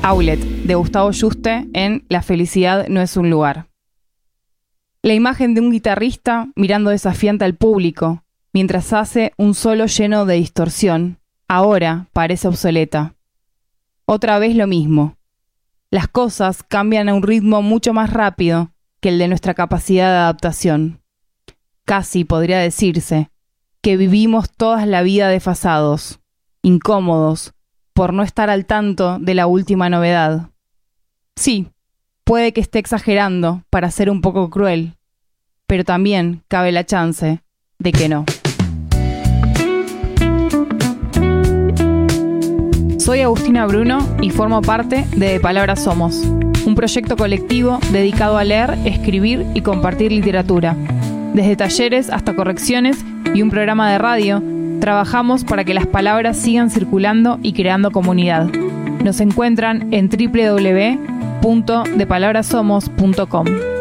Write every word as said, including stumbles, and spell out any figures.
Outlet, de Gustavo Yuste, en La felicidad no es un lugar. La imagen de un guitarrista mirando desafiante al público, mientras hace un solo lleno de distorsión, ahora parece obsoleta. Otra vez lo mismo. Las cosas cambian a un ritmo mucho más rápido que el de nuestra capacidad de adaptación. Casi podría decirse que vivimos toda la vida desfasados, incómodos, por no estar al tanto de la última novedad. Sí, puede que esté exagerando para ser un poco cruel, pero también cabe la chance de que no. Soy Agustina Bruno y formo parte de De Palabras Somos, un proyecto colectivo dedicado a leer, escribir y compartir literatura. Desde talleres hasta correcciones y un programa de radio, trabajamos para que las palabras sigan circulando y creando comunidad. Nos encuentran en doble u doble u doble u punto de palabras somos punto com.